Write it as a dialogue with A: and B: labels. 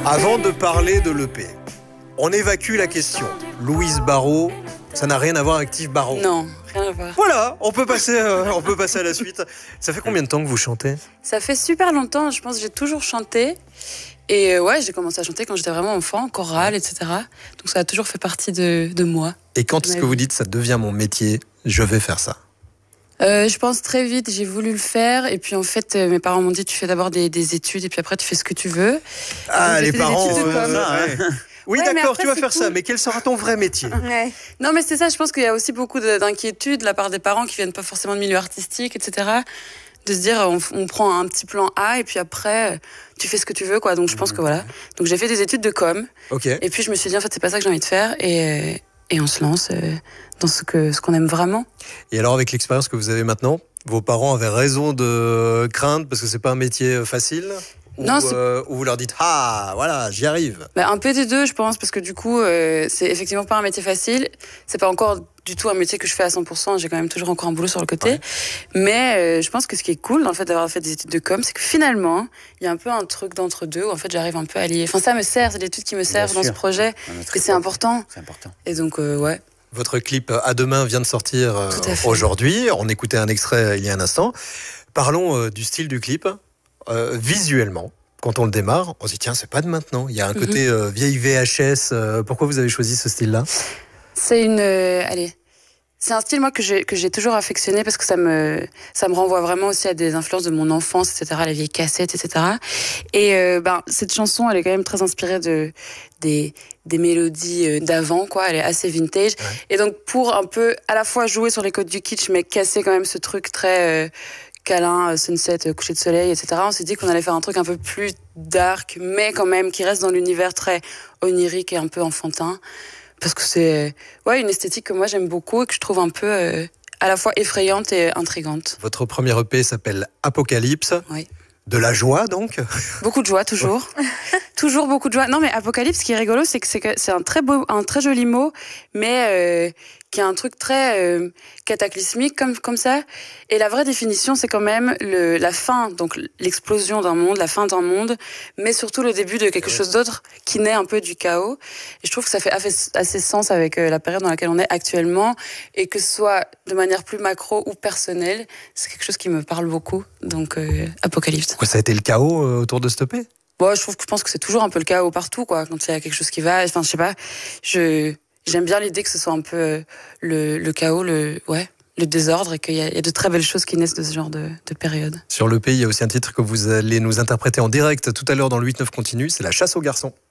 A: Avant de parler de l'EP, on évacue la question. Louise Barraud, ça n'a rien à voir avec Tive Barraud.
B: Non, rien à voir.
A: Voilà, on peut passer à la suite. Ça fait combien de temps que vous chantez ?
B: Ça fait super longtemps, je pense que j'ai toujours chanté. Et ouais, j'ai commencé à chanter quand j'étais vraiment enfant, chorale, etc. Donc ça a toujours fait partie de moi.
A: Et quand est-ce que vous dites ça devient mon métier, je vais faire ça ?
B: Je pense très vite, j'ai voulu le faire. Et puis en fait, mes parents m'ont dit tu fais d'abord des études et puis après tu fais ce que tu veux.
A: Ah, les parents,
B: ça,
A: ouais. Oui,
B: ouais,
A: d'accord,
B: après,
A: tu vas
B: c'est
A: faire
B: cool.
A: ça, mais quel sera ton vrai métier ?
B: Ouais. Non, mais c'est ça, je pense qu'il y a aussi beaucoup d'inquiétudes de la part des parents qui viennent pas forcément de milieu artistique, etc. De se dire, on prend un petit plan A et puis après, tu fais ce que tu veux, quoi. Donc je pense que voilà. Donc j'ai fait des études de com.
A: Ok.
B: Et puis je me suis dit, en fait, c'est pas ça que j'ai envie de faire. Et on se lance dans ce qu'on aime vraiment.
A: Et alors, avec l'expérience que vous avez maintenant, vos parents avaient raison de craindre parce que c'est pas un métier facile ?
B: Non,
A: ou vous leur dites ah voilà j'y arrive.
B: Un peu des deux je pense parce que du coup c'est effectivement pas un métier facile, c'est pas encore du tout un métier que je fais à 100%, j'ai quand même toujours encore un boulot sur le côté, mais je pense que ce qui est cool dans le fait d'avoir fait des études de com, c'est que finalement il y a un peu un truc d'entre-deux où en fait j'arrive un peu à lier, enfin ça me sert, c'est des études qui me servent dans ce projet et c'est important. Et donc ouais.
A: Votre clip À demain vient de sortir aujourd'hui, on écoutait un extrait il y a un instant. Parlons du style du clip. Visuellement, quand on le démarre, on se dit tiens, c'est pas de maintenant. Il y a un côté vieille VHS. Pourquoi vous avez choisi ce style-là ?
B: C'est c'est un style moi que j'ai toujours affectionné parce que ça me renvoie vraiment aussi à des influences de mon enfance, etc., les vieilles cassettes, etc. Et cette chanson, elle est quand même très inspirée des mélodies d'avant, quoi. Elle est assez vintage. Ouais. Et donc pour un peu à la fois jouer sur les codes du kitsch, mais casser quand même ce truc très câlin, sunset, coucher de soleil, etc. On s'est dit qu'on allait faire un truc un peu plus dark, mais quand même qui reste dans l'univers très onirique et un peu enfantin. Parce que c'est une esthétique que moi j'aime beaucoup et que je trouve un peu à la fois effrayante et intrigante.
A: Votre premier EP s'appelle Apocalypse.
B: Oui.
A: De la joie donc ?
B: Beaucoup de joie, toujours. Toujours beaucoup de joie. Non mais Apocalypse, ce qui est rigolo, c'est que c'est un très joli mot, mais qui a un truc très cataclysmique comme ça. Et la vraie définition, c'est quand même la fin, donc l'explosion d'un monde, la fin d'un monde, mais surtout le début de quelque chose d'autre qui naît un peu du chaos. Et je trouve que ça fait assez sens avec la période dans laquelle on est actuellement, et que ce soit de manière plus macro ou personnelle, c'est quelque chose qui me parle beaucoup. Donc Apocalypse.
A: Pourquoi ça a été le chaos autour de Stoppé ?
B: Bon, je pense que c'est toujours un peu le chaos partout, quoi. Quand il y a quelque chose qui va, enfin, je sais pas. J'aime bien l'idée que ce soit un peu le chaos, le désordre, et qu'il y a de très belles choses qui naissent de ce genre de période.
A: Sur l'EP, il y a aussi un titre que vous allez nous interpréter en direct tout à l'heure dans le 8-9 continu, c'est La chasse aux garçons.